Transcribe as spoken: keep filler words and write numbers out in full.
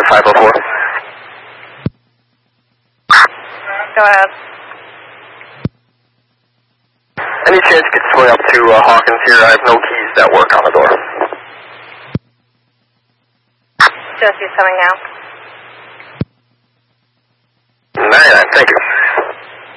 five oh four. Go ahead. Any chance you could swing up to uh, Hawkins here? I have no keys that work on the door. Jesse's coming now. ninety-nine, thank you.